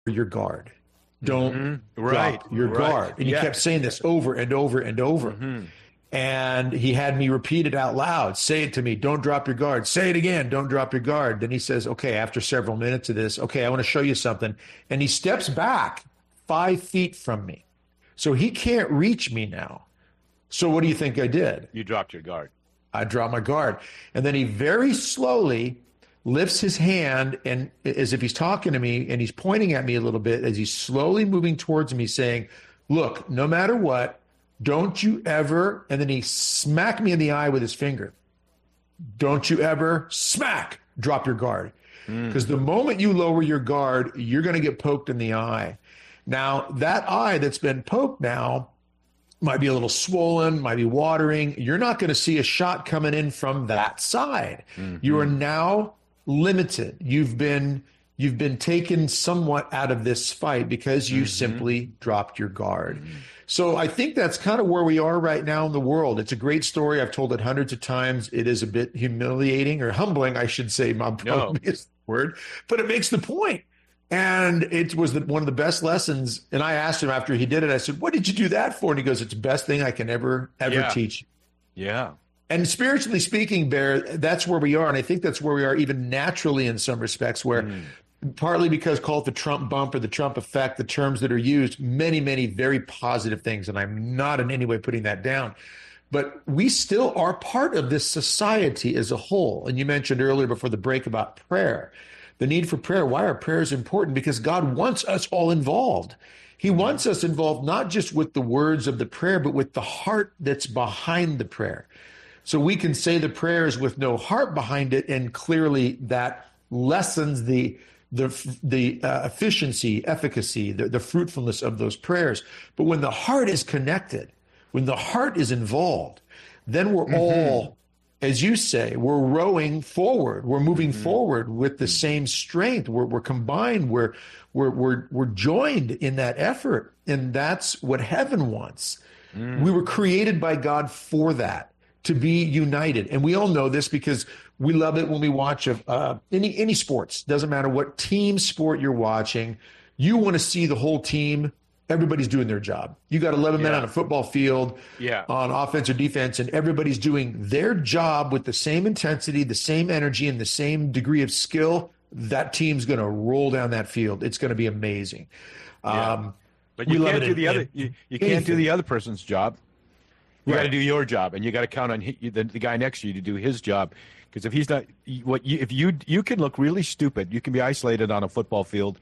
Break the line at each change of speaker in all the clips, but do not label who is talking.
your guard. Don't
Right.
drop your guard. And he kept saying this over and over and over. And he had me repeat it out loud. Say it to me. Don't drop your guard. Say it again. Don't drop your guard. Then he says, okay, after several minutes of this, okay, I want to show you something. And he steps back 5 feet from me. So he can't reach me now. So what do you think I did?
You dropped your guard.
I dropped my guard. And then he very slowly lifts his hand, and as if he's talking to me, and he's pointing at me a little bit as he's slowly moving towards me, saying, look, no matter what, don't you ever, and then he smacked me in the eye with his finger. Don't you ever drop your guard. Because the moment you lower your guard, you're going to get poked in the eye. Now, that eye that's been poked now might be a little swollen, might be watering. You're not going to see a shot coming in from that side. You are now limited. You've been taken somewhat out of this fight because you simply dropped your guard. So I think that's kind of where we are right now in the world. It's a great story. I've told it hundreds of times. It is a bit humiliating, or humbling, I should say. My biggest word, but it makes the point. And it was one of the best lessons. And I asked him after he did it, I said, what did you do that for? And he goes, it's the best thing I can ever teach.
Yeah.
And spiritually speaking, Bear, that's where we are. And I think that's where we are even naturally in some respects, where partly because call it the Trump bump or the Trump effect, the terms that are used, many, many very positive things. And I'm not in any way putting that down. But we still are part of this society as a whole. And you mentioned earlier before the break about prayer, the need for prayer. Why are prayers important? Because God wants us all involved. He wants us involved not just with the words of the prayer, but with the heart that's behind the prayer. So we can say the prayers with no heart behind it, and clearly that lessens the efficiency, efficacy, the fruitfulness of those prayers. But when the heart is connected, when the heart is involved, then we're all, as you say, we're rowing forward. We're moving forward with the same strength. We're combined. We're joined in that effort, and that's what heaven wants. We were created by God for that, to be united. And we all know this because we love it when we watch any sports. Doesn't matter what team sport you're watching. You want to see the whole team. Everybody's doing their job. You got 11 men on a football field on offense or defense, and everybody's doing their job with the same intensity, the same energy, and the same degree of skill. That team's going to roll down that field. It's going to be amazing.
But you can't do the other. You can't do the other person's job. You got to do your job, and you got to count on the guy next to you to do his job. Because if he's not, if you can look really stupid, you can be isolated on a football field.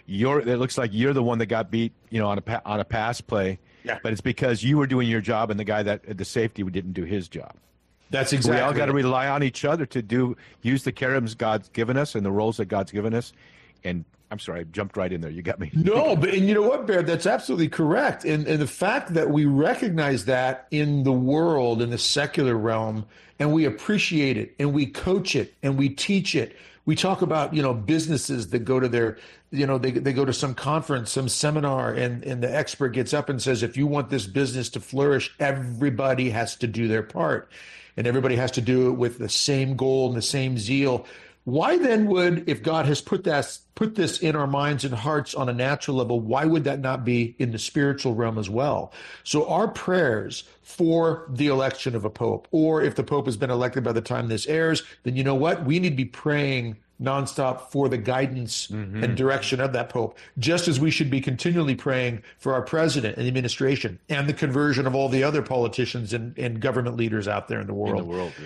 It looks like you're the one that got beat, on a pass play. Yeah. But it's because you were doing your job, and the guy the safety didn't do his job.
That's exactly.
We all got to rely on each other to use the cherubims God's given us and the roles that God's given us. And I'm sorry, I jumped right in there. You got me.
No, but and you know what, Bear? That's absolutely correct. And the fact that we recognize that in the world, in the secular realm, and we appreciate it, and we coach it, and we teach it. We talk about, businesses that go to their, they go to some conference, some seminar, and the expert gets up and says, if you want this business to flourish, everybody has to do their part. And everybody has to do it with the same goal and the same zeal. Why then if God has put this in our minds and hearts on a natural level, why would that not be in the spiritual realm as well? So our prayers for the election of a pope, or if the pope has been elected by the time this airs, then you know what? We need to be praying nonstop for the guidance and direction of that pope, just as we should be continually praying for our president and the administration and the conversion of all the other politicians and government leaders out there in the world.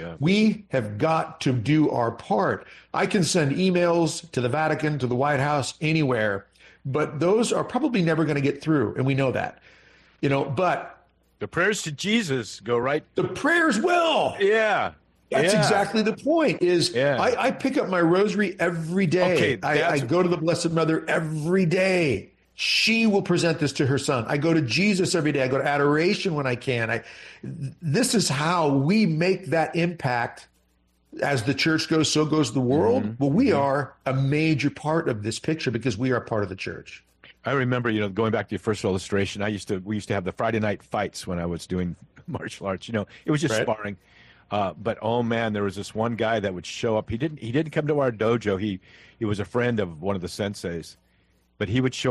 We have got to do our part. I can send emails to the Vatican, to the White House, anywhere, but those are probably never going to get through, and we know that. But
the prayers to Jesus go right.
The prayers will.
Yeah.
That's exactly the point. I pick up my rosary every day. I go to the Blessed Mother every day. She will present this to her son. I go to Jesus every day. I go to adoration when I can. This is how we make that impact. As the church goes, so goes the world. Well, we are a major part of this picture because we are part of the church.
I remember, going back to your first illustration, we used to have the Friday night fights when I was doing martial arts. It was just sparring. But oh man, there was this one guy that would show up. He didn't come to our dojo. He was a friend of one of the senseis, but he would show